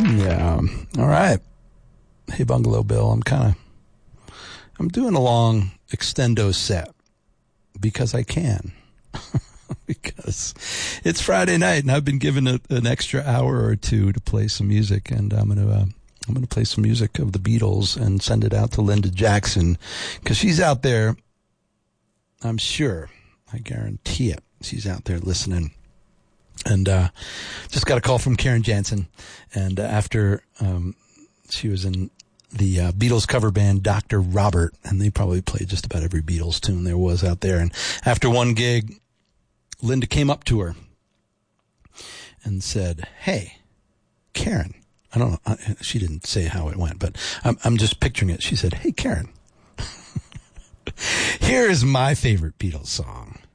Yeah. All right. Hey, Bungalow Bill, I'm doing a long extendo set because I can. Because it's Friday night and I've been given an extra hour or two to play some music, and I'm gonna play some music of the Beatles and send it out to Linda Jackson because she's out there. I'm sure, I guarantee it, she's out there listening. And just got a call from Karen Jansen, and after she was in the Beatles cover band Dr. Robert, and they probably played just about every Beatles tune there was out there. And after one gig, Linda came up to her and said, "Hey, Karen." I don't know. She didn't say how it went, but I'm just picturing it. She said, "Hey, Karen, here is my favorite Beatles song.